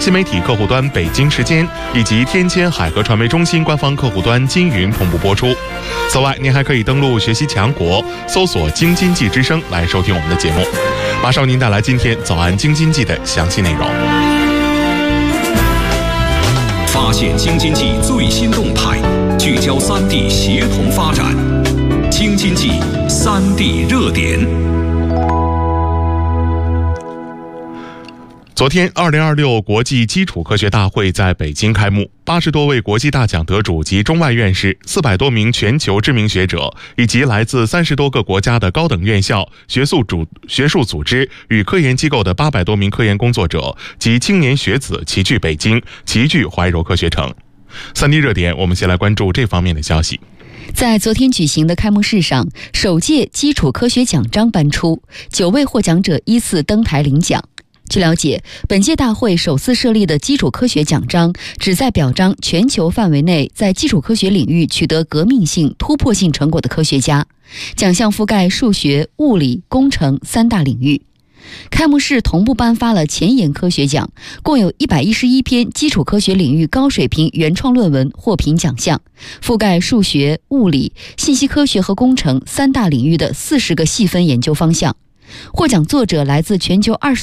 新媒体客户端北京时间以及天津海河传媒中心官方客户端金云同步播出。此外，您还可以登录学习强国，搜索京津冀之声来收听我们的节目。马上为您带来今天早安京津冀的详细内容。 发现京津冀最新动态，聚焦3地协同发展。京津冀3地热点。 昨天，2026国际基础科学大会在北京开幕，80多位国际大奖得主及中外院士，400多名全球知名学者，以及来自30多个国家的高等院校、学术组织与科研机构的800多名科研工作者及青年学子齐聚北京，齐聚怀柔科学城。3地热点，我们先来关注这方面的消息。 在昨天举行的开幕式上，首届基础科学奖章颁出，9位获奖者依次登台领奖。据了解，本届大会首次设立的基础科学奖章，旨在表彰全球范围内在基础科学领域取得革命性、突破性成果的科学家。奖项覆盖数学、物理、工程3大领域。开幕式同步颁发了前沿科学奖，共有111篇基础科学领域高水平原创论文获评奖项，覆盖数学、物理、信息科学和工程3大领域的40个细分研究方向。获奖作者来自全球20